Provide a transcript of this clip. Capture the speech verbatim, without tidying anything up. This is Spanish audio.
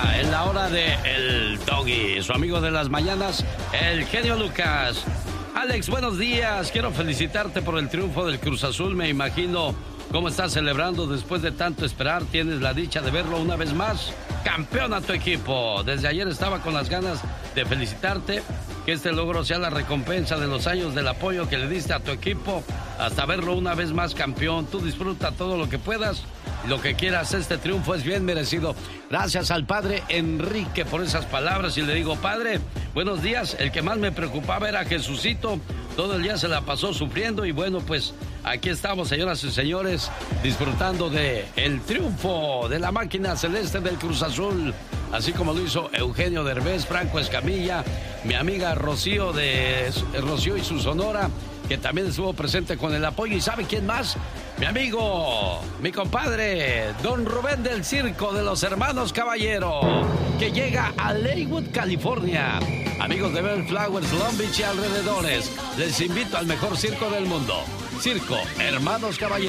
ya en la hora de El Doggy, su amigo de las mañanas, el genio Lucas. Alex, buenos días. Quiero felicitarte por el triunfo del Cruz Azul. Me imagino cómo estás celebrando después de tanto esperar. Tienes la dicha de verlo una vez más. Campeón a tu equipo. Desde ayer estaba con las ganas de felicitarte. Que este logro sea la recompensa de los años del apoyo que le diste a tu equipo. Hasta verlo una vez más campeón. Tú disfruta todo lo que puedas. Lo que quieras, este triunfo es bien merecido. Gracias al padre Enrique por esas palabras. Y le digo, padre, buenos días. El que más me preocupaba era Jesucito. Todo el día se la pasó sufriendo. Y bueno, pues aquí estamos, señoras y señores, disfrutando de el triunfo de la máquina celeste del Cruz Azul. Así como lo hizo Eugenio Derbez, Franco Escamilla, mi amiga Rocío de Rocío y su Sonora, que también estuvo presente con el apoyo. ¿Y sabe quién más? Mi amigo, mi compadre, don Rubén del Circo de los Hermanos Caballero, que llega a Leywood, California. Amigos de Bellflowers, Long Beach y alrededores, les invito al mejor circo del mundo. Circo Hermanos Caballero.